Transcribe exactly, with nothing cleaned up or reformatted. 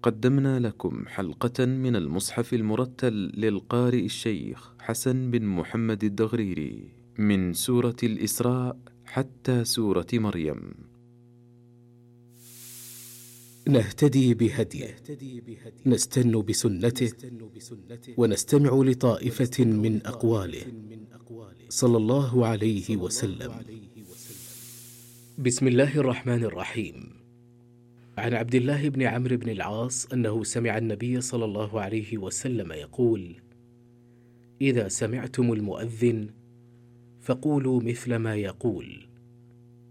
قدمنا لكم حلقة من المصحف المرتل للقارئ الشيخ حسن بن محمد الدغريري من سورة الإسراء حتى سورة مريم. نهتدي بهديه، نستن بسنته، ونستمع لطائفة من أقواله صلى الله عليه وسلم. بسم الله الرحمن الرحيم. عن عبد الله بن عمرو بن العاص أنه سمع النبي صلى الله عليه وسلم يقول: إذا سمعتم المؤذن فقولوا مثل ما يقول،